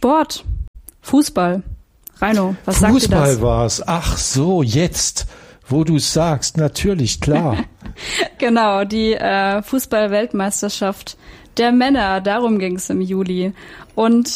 Sport. Fußball. Raino, was sagt dir das? Fußball war's. Ach so, jetzt, wo du es sagst, natürlich, klar. Genau, die Fußball-Weltmeisterschaft der Männer, darum ging es im Juli. Und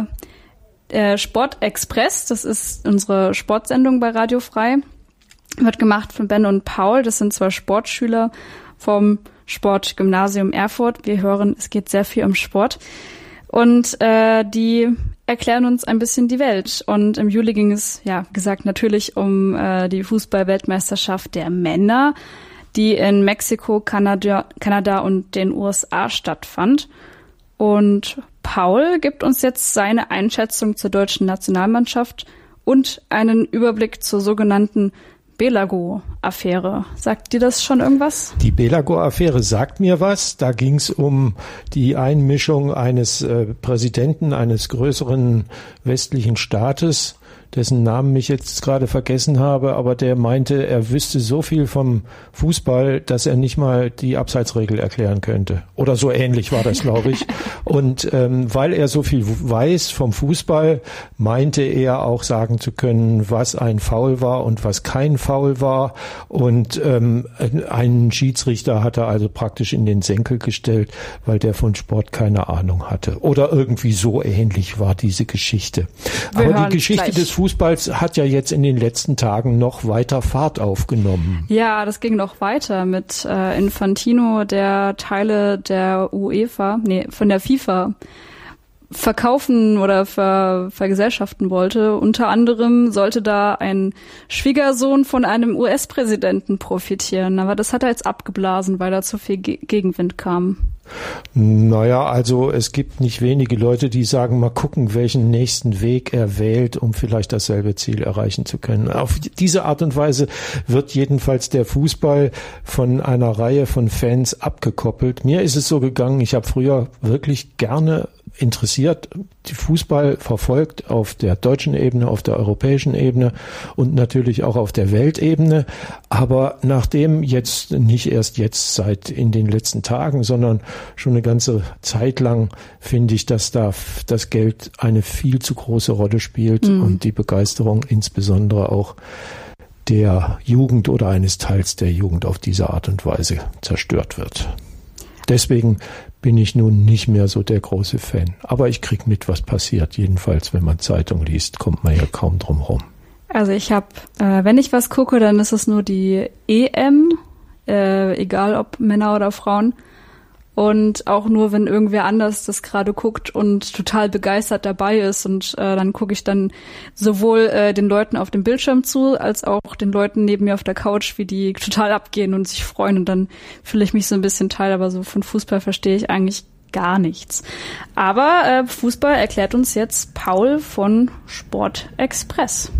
Sport Express, das ist unsere Sportsendung bei Radio Frei, wird gemacht von Ben und Paul. Das sind 2 Sportschüler vom Sportgymnasium Erfurt. Wir hören, es geht sehr viel um Sport. Und die erklären uns ein bisschen die Welt. Und im Juli ging es, ja, gesagt, natürlich um die Fußball-Weltmeisterschaft der Männer, die in Mexiko, Kanada und den USA stattfand. Und Paul gibt uns jetzt seine Einschätzung zur deutschen Nationalmannschaft und einen Überblick zur sogenannten Belago-Affäre. Sagt dir das schon irgendwas? Die Belago-Affäre sagt mir was. Da ging es um die Einmischung eines Präsidenten eines größeren westlichen Staates, dessen Namen ich jetzt gerade vergessen habe, aber der meinte, er wüsste so viel vom Fußball, dass er nicht mal die Abseitsregel erklären könnte. Oder so ähnlich war das, glaube ich. Und weil er so viel weiß vom Fußball, meinte er auch sagen zu können, was ein Foul war und was kein Foul war. Und einen Schiedsrichter hat er also praktisch in den Senkel gestellt, weil der von Sport keine Ahnung hatte. Oder irgendwie so ähnlich war diese Geschichte. Aber die Geschichte des Fußballs hat ja jetzt in den letzten Tagen noch weiter Fahrt aufgenommen. Ja, das ging noch weiter mit Infantino, der Teile der von der FIFA verkaufen oder vergesellschaften wollte. Unter anderem sollte da ein Schwiegersohn von einem US-Präsidenten profitieren. Aber das hat er jetzt abgeblasen, weil da zu viel Gegenwind kam. Naja, also es gibt nicht wenige Leute, die sagen, mal gucken, welchen nächsten Weg er wählt, um vielleicht dasselbe Ziel erreichen zu können. Auf diese Art und Weise wird jedenfalls der Fußball von einer Reihe von Fans abgekoppelt. Mir ist es so gegangen, ich habe früher wirklich gerne interessiert die Fußball verfolgt auf der deutschen Ebene, auf der europäischen Ebene und natürlich auch auf der Weltebene. Aber nachdem jetzt, nicht erst jetzt seit in den letzten Tagen, sondern schon eine ganze Zeit lang, finde ich, dass da das Geld eine viel zu große Rolle spielt und die Begeisterung insbesondere auch der Jugend oder eines Teils der Jugend auf diese Art und Weise zerstört wird. Deswegen bin ich nun nicht mehr so der große Fan. Aber ich krieg mit, was passiert. Jedenfalls, wenn man Zeitung liest, kommt man ja kaum drum rum. Also ich habe, wenn ich was gucke, dann ist es nur die EM, egal ob Männer oder Frauen. Und auch nur, wenn irgendwer anders das gerade guckt und total begeistert dabei ist. Und dann gucke ich dann sowohl den Leuten auf dem Bildschirm zu, als auch den Leuten neben mir auf der Couch, wie die total abgehen und sich freuen. Und dann fühle ich mich so ein bisschen Teil. Aber so von Fußball verstehe ich eigentlich gar nichts. Aber Fußball erklärt uns jetzt Paul von Sport Express.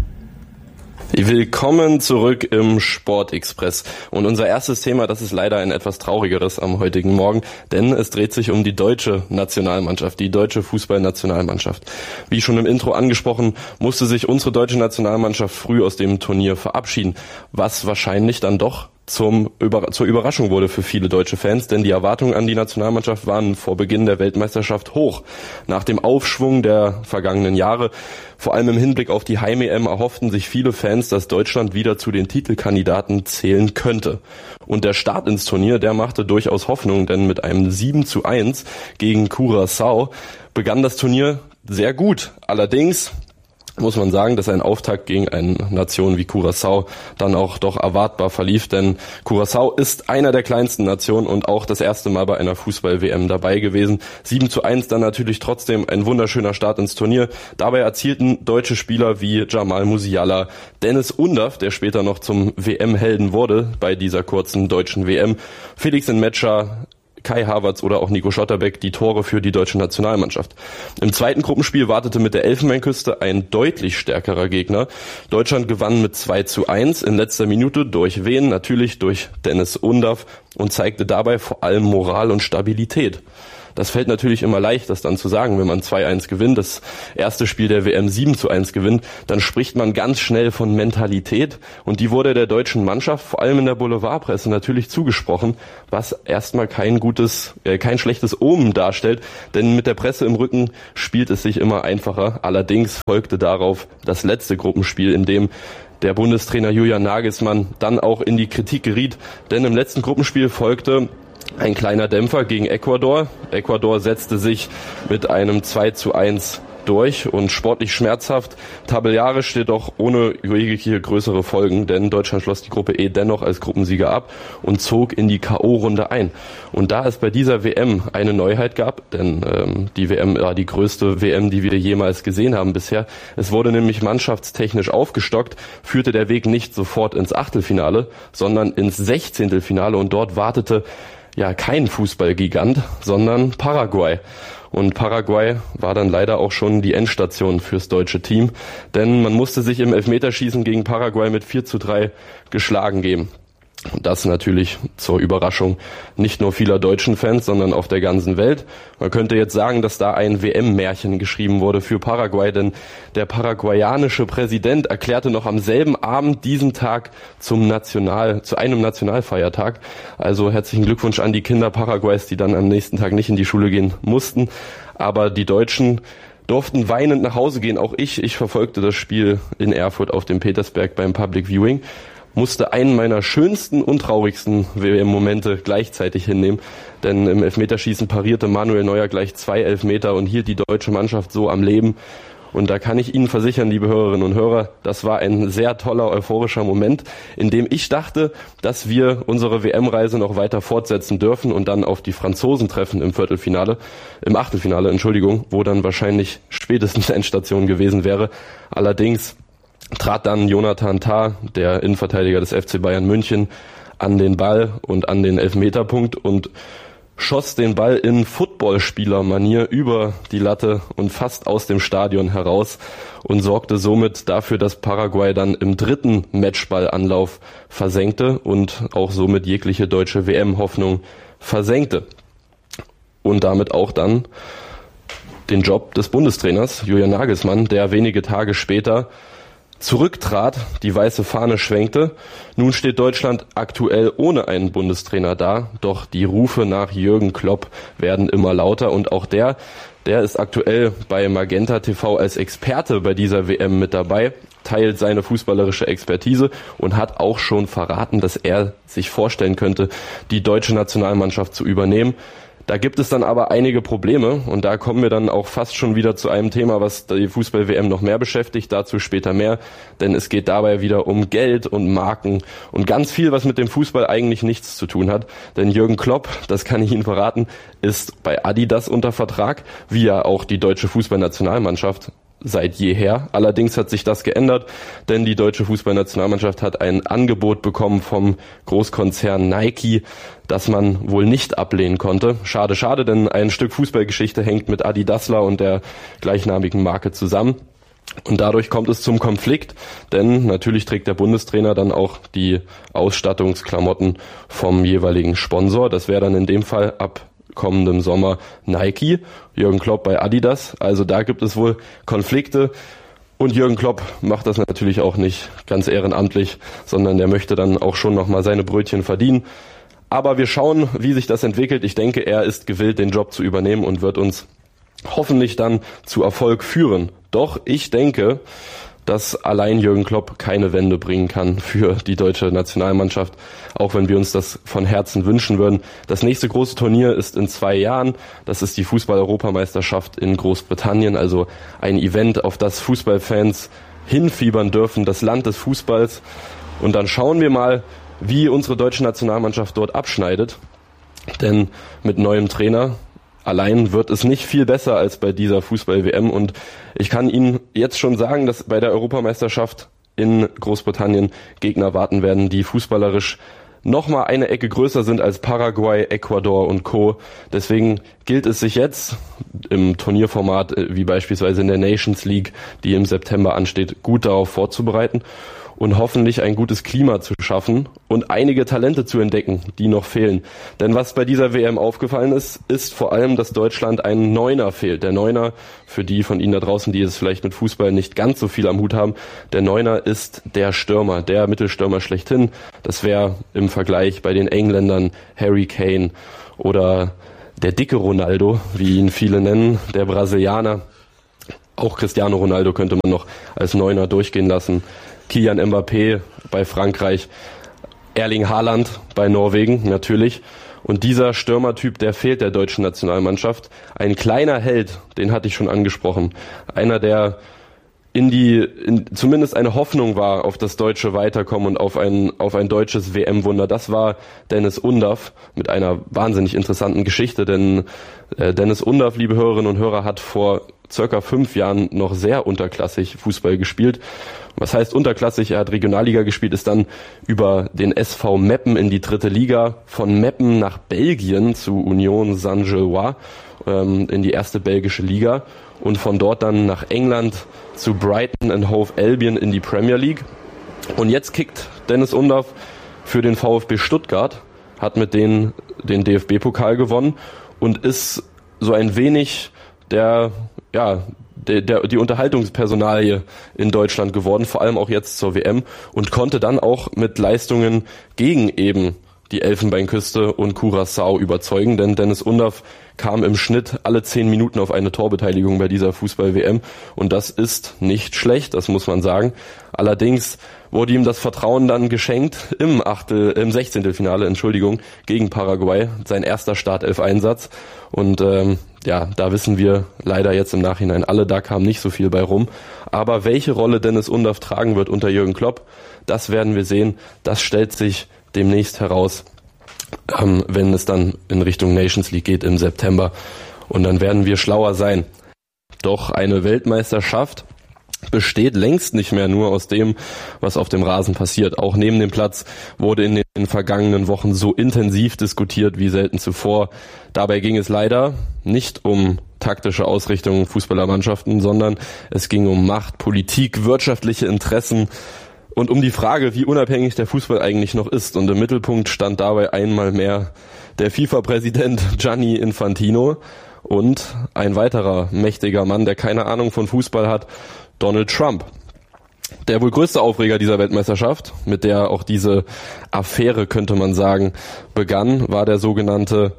Willkommen zurück im Sportexpress. Und unser erstes Thema, das ist leider ein etwas traurigeres am heutigen Morgen, denn es dreht sich um die deutsche Nationalmannschaft, die deutsche Fußballnationalmannschaft. Wie schon im Intro angesprochen, musste sich unsere deutsche Nationalmannschaft früh aus dem Turnier verabschieden, was wahrscheinlich dann doch zur Überraschung wurde für viele deutsche Fans, denn die Erwartungen an die Nationalmannschaft waren vor Beginn der Weltmeisterschaft hoch. Nach dem Aufschwung der vergangenen Jahre, vor allem im Hinblick auf die Heim-EM, erhofften sich viele Fans, dass Deutschland wieder zu den Titelkandidaten zählen könnte. Und der Start ins Turnier, der machte durchaus Hoffnung, denn mit einem 7:1 gegen Curaçao begann das Turnier sehr gut. Allerdings muss man sagen, dass ein Auftakt gegen eine Nation wie Curaçao dann auch doch erwartbar verlief, denn Curaçao ist einer der kleinsten Nationen und auch das erste Mal bei einer Fußball-WM dabei gewesen. 7:1 dann natürlich trotzdem ein wunderschöner Start ins Turnier. Dabei erzielten deutsche Spieler wie Jamal Musiala, Dennis Undav, der später noch zum WM-Helden wurde bei dieser kurzen deutschen WM, Felix Nmecha, Kai Havertz oder auch Nico Schlotterbeck die Tore für die deutsche Nationalmannschaft. Im zweiten Gruppenspiel wartete mit der Elfenbeinküste ein deutlich stärkerer Gegner. Deutschland gewann mit 2:1 in letzter Minute durch wen? Natürlich durch Dennis Undav und zeigte dabei vor allem Moral und Stabilität. Das fällt natürlich immer leicht, das dann zu sagen, wenn man 2-1 gewinnt, das erste Spiel der WM 7-1 gewinnt, dann spricht man ganz schnell von Mentalität und die wurde der deutschen Mannschaft, vor allem in der Boulevardpresse, natürlich zugesprochen, was erstmal kein schlechtes Omen darstellt, denn mit der Presse im Rücken spielt es sich immer einfacher. Allerdings folgte darauf das letzte Gruppenspiel, in dem der Bundestrainer Julian Nagelsmann dann auch in die Kritik geriet, denn im letzten Gruppenspiel folgte ein kleiner Dämpfer gegen Ecuador. Ecuador setzte sich mit einem 2-1 durch und sportlich schmerzhaft. Tabellarisch jedoch ohne jegliche größere Folgen, denn Deutschland schloss die Gruppe E dennoch als Gruppensieger ab und zog in die K.O.-Runde ein. Und da es bei dieser WM eine Neuheit gab, denn die WM war die größte WM, die wir jemals gesehen haben bisher, es wurde nämlich mannschaftstechnisch aufgestockt, führte der Weg nicht sofort ins Achtelfinale, sondern ins 16. Finale und dort wartete ja kein Fußballgigant, sondern Paraguay. Und Paraguay war dann leider auch schon die Endstation fürs deutsche Team, denn man musste sich im Elfmeterschießen gegen Paraguay mit 4-3 geschlagen geben. Und das natürlich zur Überraschung nicht nur vieler deutschen Fans, sondern auf der ganzen Welt. Man könnte jetzt sagen, dass da ein WM-Märchen geschrieben wurde für Paraguay, denn der paraguayanische Präsident erklärte noch am selben Abend diesen Tag zu einem Nationalfeiertag. Also herzlichen Glückwunsch an die Kinder Paraguays, die dann am nächsten Tag nicht in die Schule gehen mussten. Aber die Deutschen durften weinend nach Hause gehen. Auch ich verfolgte das Spiel in Erfurt auf dem Petersberg beim Public Viewing. Musste einen meiner schönsten und traurigsten WM-Momente gleichzeitig hinnehmen, denn im Elfmeterschießen parierte Manuel Neuer gleich 2 Elfmeter und hielt die deutsche Mannschaft so am Leben. Und da kann ich Ihnen versichern, liebe Hörerinnen und Hörer, das war ein sehr toller, euphorischer Moment, in dem ich dachte, dass wir unsere WM-Reise noch weiter fortsetzen dürfen und dann auf die Franzosen treffen im Achtelfinale, wo dann wahrscheinlich spätestens Endstation gewesen wäre. Allerdings trat dann Jonathan Tah, der Innenverteidiger des FC Bayern München, an den Ball und an den Elfmeterpunkt und schoss den Ball in Footballspielermanier über die Latte und fast aus dem Stadion heraus und sorgte somit dafür, dass Paraguay dann im dritten Matchballanlauf versenkte und auch somit jegliche deutsche WM-Hoffnung versenkte. Und damit auch dann den Job des Bundestrainers Julian Nagelsmann, der wenige Tage später zurücktrat, die weiße Fahne schwenkte. Nun steht Deutschland aktuell ohne einen Bundestrainer da, doch die Rufe nach Jürgen Klopp werden immer lauter und auch der ist aktuell bei Magenta TV als Experte bei dieser WM mit dabei, teilt seine fußballerische Expertise und hat auch schon verraten, dass er sich vorstellen könnte, die deutsche Nationalmannschaft zu übernehmen. Da gibt es dann aber einige Probleme und da kommen wir dann auch fast schon wieder zu einem Thema, was die Fußball-WM noch mehr beschäftigt, dazu später mehr, denn es geht dabei wieder um Geld und Marken und ganz viel, was mit dem Fußball eigentlich nichts zu tun hat, denn Jürgen Klopp, das kann ich Ihnen verraten, ist bei Adidas unter Vertrag, wie ja auch die deutsche Fußballnationalmannschaft seit jeher. Allerdings hat sich das geändert, denn die deutsche Fußballnationalmannschaft hat ein Angebot bekommen vom Großkonzern Nike, das man wohl nicht ablehnen konnte. Schade, schade, denn ein Stück Fußballgeschichte hängt mit Adidasler und der gleichnamigen Marke zusammen. Und dadurch kommt es zum Konflikt, denn natürlich trägt der Bundestrainer dann auch die Ausstattungsklamotten vom jeweiligen Sponsor. Das wäre dann in dem Fall ab kommendem Sommer Nike, Jürgen Klopp bei Adidas. Also da gibt es wohl Konflikte. Und Jürgen Klopp macht das natürlich auch nicht ganz ehrenamtlich, sondern der möchte dann auch schon nochmal seine Brötchen verdienen. Aber wir schauen, wie sich das entwickelt. Ich denke, er ist gewillt, den Job zu übernehmen und wird uns hoffentlich dann zu Erfolg führen. Doch ich denke, dass allein Jürgen Klopp keine Wende bringen kann für die deutsche Nationalmannschaft, auch wenn wir uns das von Herzen wünschen würden. Das nächste große Turnier ist in 2 Jahren. Das ist die Fußball-Europameisterschaft in Großbritannien, also ein Event, auf das Fußballfans hinfiebern dürfen, das Land des Fußballs. Und dann schauen wir mal, wie unsere deutsche Nationalmannschaft dort abschneidet. Denn mit neuem Trainer allein wird es nicht viel besser als bei dieser Fußball-WM und ich kann Ihnen jetzt schon sagen, dass bei der Europameisterschaft in Großbritannien Gegner warten werden, die fußballerisch nochmal eine Ecke größer sind als Paraguay, Ecuador und Co. Deswegen gilt es sich jetzt im Turnierformat, wie beispielsweise in der Nations League, die im September ansteht, gut darauf vorzubereiten. und hoffentlich ein gutes Klima zu schaffen und einige Talente zu entdecken, die noch fehlen. Denn was bei dieser WM aufgefallen ist, ist vor allem, dass Deutschland einen Neuner fehlt. Der Neuner, für die von Ihnen da draußen, die es vielleicht mit Fußball nicht ganz so viel am Hut haben, der Neuner ist der Stürmer, der Mittelstürmer schlechthin. Das wäre im Vergleich bei den Engländern Harry Kane oder der dicke Ronaldo, wie ihn viele nennen, der Brasilianer. Auch Cristiano Ronaldo könnte man noch als Neuner durchgehen lassen. Kylian Mbappé bei Frankreich, Erling Haaland bei Norwegen natürlich. Und dieser Stürmertyp, der fehlt der deutschen Nationalmannschaft. Ein kleiner Held, den hatte ich schon angesprochen. Einer, der zumindest eine Hoffnung war auf das deutsche Weiterkommen und auf ein deutsches WM-Wunder. Das war Deniz Undav mit einer wahnsinnig interessanten Geschichte, denn Deniz Undav, liebe Hörerinnen und Hörer, hat vor circa 5 Jahren noch sehr unterklassig Fußball gespielt. Was heißt unterklassig? Er hat Regionalliga gespielt, ist dann über den SV Meppen in die 3. Liga, von Meppen nach Belgien zu Union Saint-Gilloise in die 1. belgische Liga und von dort dann nach England zu Brighton and Hove Albion in die Premier League. Und jetzt kickt Deniz Undav für den VfB Stuttgart, hat mit denen den DFB-Pokal gewonnen und ist so ein wenig die Unterhaltungspersonalie in Deutschland geworden, vor allem auch jetzt zur WM, und konnte dann auch mit Leistungen gegen eben die Elfenbeinküste und Curaçao überzeugen, denn Deniz Undav kam im Schnitt alle 10 Minuten auf eine Torbeteiligung bei dieser Fußball-WM und das ist nicht schlecht, das muss man sagen. Allerdings wurde ihm das Vertrauen dann geschenkt im 16. Finale, gegen Paraguay, sein erster Startelf-Einsatz und da wissen wir leider jetzt im Nachhinein alle, da kam nicht so viel bei rum. Aber welche Rolle Deniz Undav tragen wird unter Jürgen Klopp, das werden wir sehen, das stellt sich demnächst heraus, wenn es dann in Richtung Nations League geht im September. Und dann werden wir schlauer sein. Doch eine Weltmeisterschaft besteht längst nicht mehr nur aus dem, was auf dem Rasen passiert. Auch neben dem Platz wurde in den vergangenen Wochen so intensiv diskutiert wie selten zuvor. Dabei ging es leider nicht um taktische Ausrichtungen Fußballermannschaften, sondern es ging um Macht, Politik, wirtschaftliche Interessen und um die Frage, wie unabhängig der Fußball eigentlich noch ist. Und im Mittelpunkt stand dabei einmal mehr der FIFA-Präsident Gianni Infantino und ein weiterer mächtiger Mann, der keine Ahnung von Fußball hat, Donald Trump. Der wohl größte Aufreger dieser Weltmeisterschaft, mit der auch diese Affäre, könnte man sagen, begann, war der sogenannte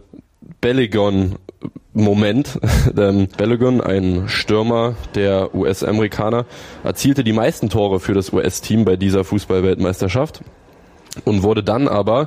Balogun-Moment. Balogun, ein Stürmer der US-Amerikaner, erzielte die meisten Tore für das US-Team bei dieser Fußball-Weltmeisterschaft und wurde dann aber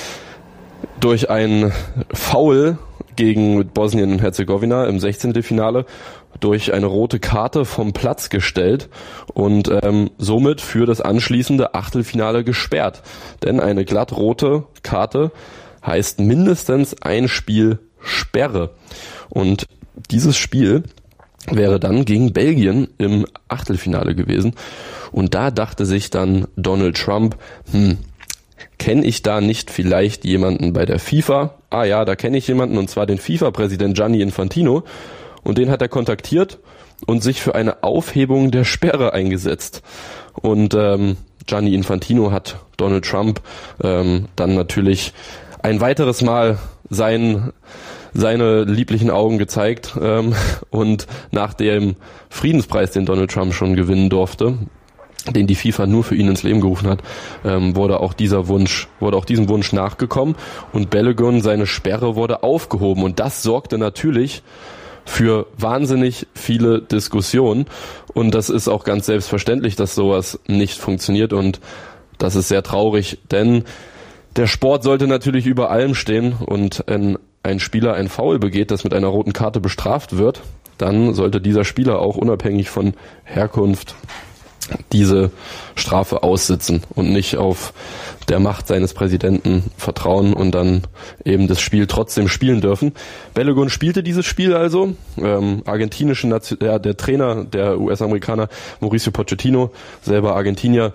durch ein Foul gegen Bosnien-Herzegowina im 16. Finale durch eine rote Karte vom Platz gestellt und somit für das anschließende Achtelfinale gesperrt. Denn eine glattrote Karte heißt mindestens ein Spiel Sperre. Und dieses Spiel wäre dann gegen Belgien im Achtelfinale gewesen. Und da dachte sich dann Donald Trump, kenne ich da nicht vielleicht jemanden bei der FIFA? Ah ja, da kenne ich jemanden, und zwar den FIFA-Präsident Gianni Infantino. Und den hat er kontaktiert und sich für eine Aufhebung der Sperre eingesetzt. Und Gianni Infantino hat Donald Trump dann natürlich ein weiteres Mal seine lieblichen Augen gezeigt. Und nach dem Friedenspreis, den Donald Trump schon gewinnen durfte, den die FIFA nur für ihn ins Leben gerufen hat, wurde auch diesem Wunsch nachgekommen und Balogun, seine Sperre, wurde aufgehoben. Und das sorgte natürlich für wahnsinnig viele Diskussionen. Und das ist auch ganz selbstverständlich, dass sowas nicht funktioniert. Und das ist sehr traurig, denn der Sport sollte natürlich über allem stehen. Und wenn ein Spieler ein Foul begeht, das mit einer roten Karte bestraft wird, dann sollte dieser Spieler auch unabhängig von Herkunft diese Strafe aussitzen und nicht auf der Macht seines Präsidenten vertrauen und dann eben das Spiel trotzdem spielen dürfen. Balogun spielte dieses Spiel also. Der Trainer, der US-Amerikaner Mauricio Pochettino, selber Argentinier,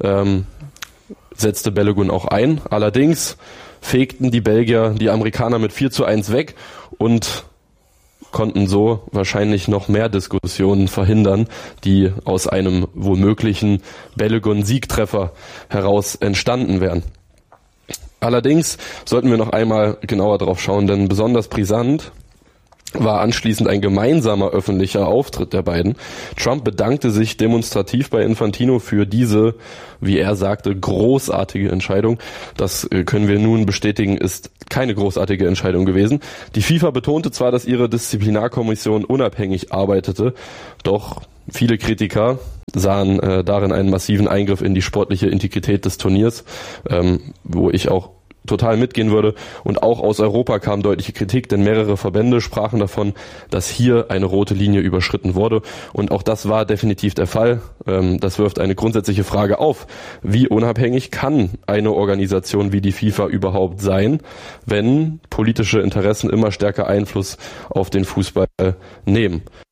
setzte Balogun auch ein. Allerdings fegten die Belgier die Amerikaner mit 4:1 weg und konnten so wahrscheinlich noch mehr Diskussionen verhindern, die aus einem womöglichen Balogun-Siegtreffer heraus entstanden wären. Allerdings sollten wir noch einmal genauer drauf schauen, denn besonders brisant war anschließend ein gemeinsamer öffentlicher Auftritt der beiden. Trump bedankte sich demonstrativ bei Infantino für diese, wie er sagte, großartige Entscheidung. Das können wir nun bestätigen, ist keine großartige Entscheidung gewesen. Die FIFA betonte zwar, dass ihre Disziplinarkommission unabhängig arbeitete, doch viele Kritiker sahen darin einen massiven Eingriff in die sportliche Integrität des Turniers, wo ich auch total mitgehen würde. Und auch aus Europa kam deutliche Kritik, denn mehrere Verbände sprachen davon, dass hier eine rote Linie überschritten wurde. Und auch das war definitiv der Fall. Das wirft eine grundsätzliche Frage auf. Wie unabhängig kann eine Organisation wie die FIFA überhaupt sein, wenn politische Interessen immer stärker Einfluss auf den Fußball nehmen?